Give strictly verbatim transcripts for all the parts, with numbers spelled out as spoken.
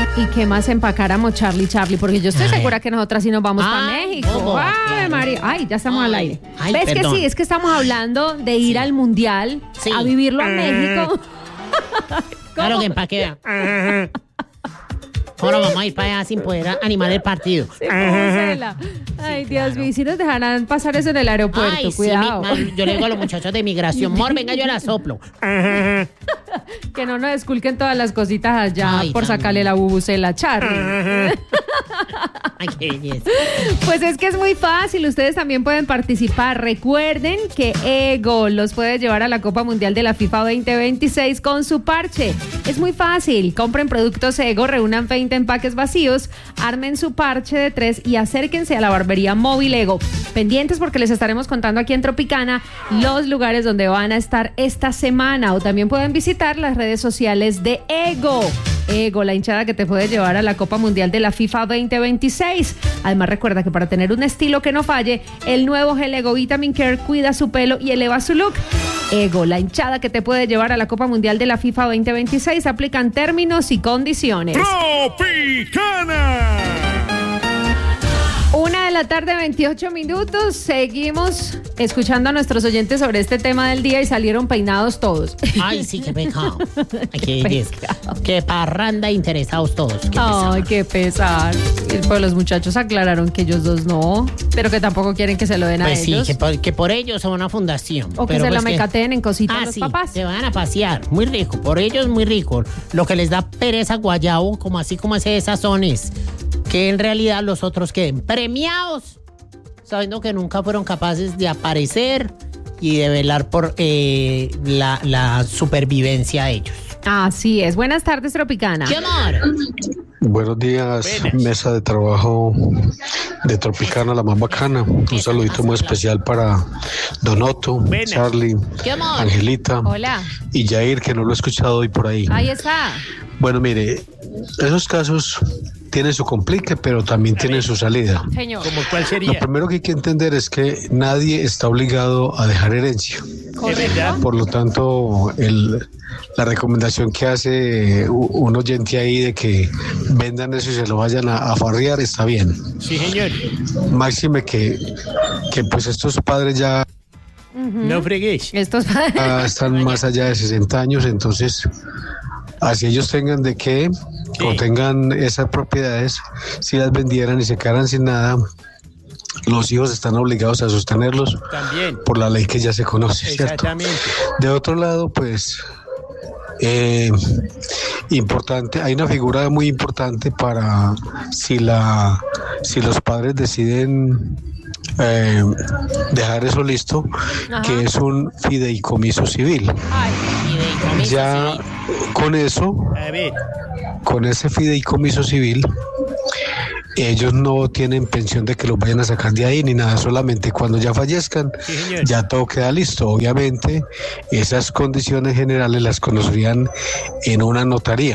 ¿Y qué más empacáramos, Charlie, Charlie? Porque yo estoy Ay. segura que nosotras sí nos vamos Ay, para México. ¿cómo? Ay, Claro. María. Ay, ya estamos Ay. al aire. Ay, ¿Ves perdón. que sí? Es que estamos hablando de ir Sí. al Mundial, Sí. a vivirlo a México. Claro que empaque. Ahora vamos a ir para allá sin poder animar el partido. Sí, pónsela. Ay, Sí, Dios claro. mío, si nos dejarán pasar eso en el aeropuerto, Ay, sí, cuidado. mi- ma- yo le digo a los muchachos de migración, mor, venga, yo la soplo. Que no nos desculquen todas las cositas allá Ay, por también. sacarle la bubucela, Charlie. Ay, qué belleza. Pues es que es muy fácil, ustedes también pueden participar. Recuerden que Ego los puede llevar a la Copa Mundial de la FIFA veinte veintiséis con su parche. Es muy fácil, compren productos Ego, reúnan veinte empaques vacíos, armen su parche de tres y acérquense a la barbería móvil Ego. Pendientes porque les estaremos contando aquí en Tropicana los lugares donde van a estar esta semana, o también pueden visitar las redes sociales de Ego. Ego, la hinchada que te puede llevar a la Copa Mundial de la FIFA veinte veintiséis. Además, recuerda que para tener un estilo que no falle, el nuevo gel Ego Vitamin Care cuida su pelo y eleva su look. Ego, la hinchada que te puede llevar a la Copa Mundial de la FIFA veinte veintiséis. Aplican términos y condiciones. Tropicana. Una de la tarde, veintiocho minutos. Seguimos escuchando a nuestros oyentes sobre este tema del día y salieron peinados todos. Ay, sí, qué pecado. Ay, qué belleza. Qué parranda interesados todos. Qué Ay, pesar. qué pesar. Y pues los muchachos aclararon que ellos dos no, pero que tampoco quieren que se lo den a Pues sí, ellos. que por, que por ellos son una fundación. O que pero se pues la mecateen en cositas Ah, los sí, papás. se van a pasear. Muy rico. Por ellos, muy rico. Lo que les da pereza guayabo, como así como ese sazones. Que en realidad los otros queden premiados, sabiendo que nunca fueron capaces de aparecer y de velar por eh, la, la supervivencia de ellos. Así es. Buenas tardes, Tropicana. ¡Qué amor! Buenos días, Buenas. mesa de trabajo de Tropicana, la más bacana. Un saludito muy especial para Donoto, Buenas. Charlie, ¡Qué amor! Angelita Hola. y Jair, que no lo he escuchado hoy por ahí. Ahí está. Bueno, mire, esos casos tienen su complique, pero también tienen su salida. Señor. ¿Cómo cuál Lo sería? primero que hay que entender es que nadie está obligado a dejar herencia. ¿De verdad? Por lo tanto, el, la recomendación que hace u- un oyente ahí de que vendan eso y se lo vayan a, a farrear está bien. Sí, señor. Máxime que, que pues estos padres ya No fregues. Estos ah, están más allá de sesenta años, entonces así ellos tengan de qué Sí. o tengan esas propiedades, si las vendieran y se quedaran sin nada, los hijos están obligados a sostenerlos También. por la ley que ya se conoce, ¿cierto? Exactamente. De otro lado, pues, eh, importante, hay una figura muy importante para si la, si los padres deciden eh, dejar eso listo, Ajá. que es un fideicomiso civil. Ay, Fideicomiso Ya civil. con eso, A ver. con ese fideicomiso civil, ellos no tienen pensión de que los vayan a sacar de ahí ni nada, solamente cuando ya fallezcan, Sí, señor. ya todo queda listo. Obviamente, esas condiciones generales las conocerían en una notaría.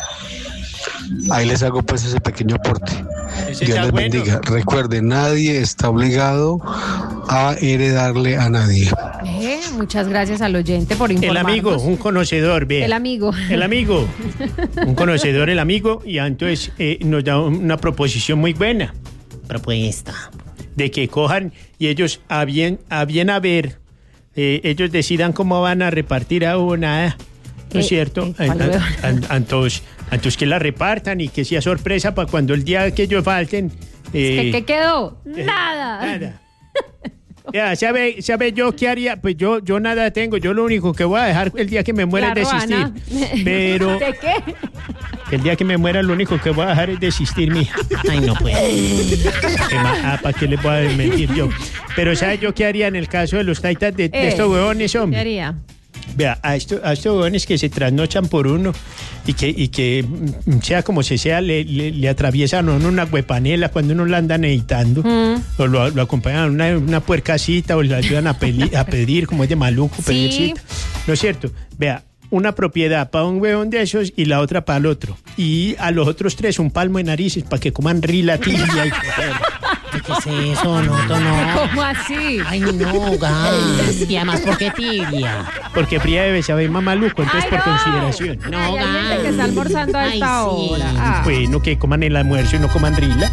Ahí les hago pues ese pequeño aporte. Ese Dios está les bueno. bendiga. Recuerden, nadie está obligado a heredarle a nadie. eh, muchas gracias al oyente por El informarnos. amigo, un conocedor, vea. El amigo. El amigo. Un conocedor, el amigo. Y entonces eh, nos da una proposición muy buena. Propuesta. De que cojan y ellos, a bien a, bien a ver, eh, ellos decidan cómo van a repartir a una. ¿No es Eh, cierto? eh, ¿cuál An- huevón? an- an- Entonces, entonces que la repartan y que sea sorpresa para cuando el día que ellos falten. eh, ¿Qué, qué quedó? eh, Nada. Nada. Ya, ¿sabe, ¿sabe yo qué haría? Pues yo, yo nada tengo. Yo lo único que voy a dejar el día que me muera La es desistir. ruana. Pero ¿De qué? el día que me muera lo único que voy a dejar es desistir, mija. Ay, no puedo. ¿Qué más? Ah, ¿para qué les voy a mentir yo? Pero ¿sabe yo qué haría en el caso de los taitas de, de Eh, estos huevones, ¿Qué hombre? haría? Vea, a, esto- a estos huevones que se trasnochan por uno y que, y que mm, sea como se sea, le, le, le atraviesan a uno una huepanela cuando uno la anda necesitando. Mm. O lo, lo acompañan a una, una puercasita o le ayudan a, peli- a pedir, como es de maluco, Sí. pedir cita. ¿No es cierto? Vea, una propiedad para un huevón de esos y la otra para el otro. Y a los otros tres un palmo de narices para que coman rila tibia y ¿Qué es eso, Noto? No. ¿Cómo así? Ay, no, gas. Y además, ¿por qué tibia? Porque fría debe saber más maluco, entonces Ay, por no. consideración. No, Ay, hay gente gas. que está almorzando a Ay, esta sí. hora. Ah. Bueno, que coman el almuerzo y no coman drila.